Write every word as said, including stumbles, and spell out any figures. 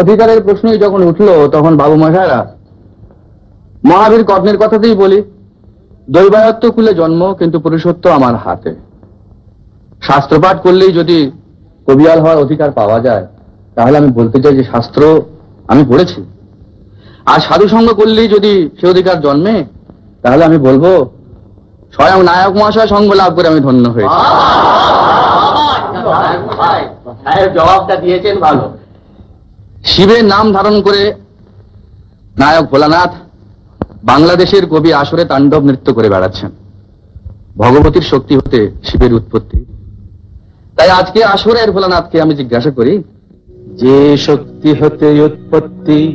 অধিকারের প্রশ্নই যখন উঠলো তখন বাবু মশাইরা মহাবীর কর্ণের কথাতেই বলি, দৈবায়ত্ত কুলে জন্ম কিন্তু পুরুষত্ব আমার হাতে। শাস্ত্রপাঠ করলেই যদি কবিয়াল হওয়ার অধিকার পাওয়া যায়, তাহলে আমি বলতে চাই যে শাস্ত্র আমি পড়েছি। আর সাধু সঙ্গ করলেই যদি সে অধিকার জন্মে, তাহলে আমি বলবো স্বয়ং নায়ক মহাশয় সঙ্গ লাভ করে আমি ধন্য হয়েছি। জবাবটা দিয়েছেন ভালো। শিবের নাম ধারণ করে নায়ক ভোলানাথ বাংলাদেশের কবি আসরে তাণ্ডব নৃত্য করে বেড়াচ্ছেন। ভগবতীর শক্তি হতে শিবের উৎপত্তি। তাই আজকে আসরের ভোলানাথকে আমি জিজ্ঞাসা করি, যে শক্তি হতে উৎপত্তি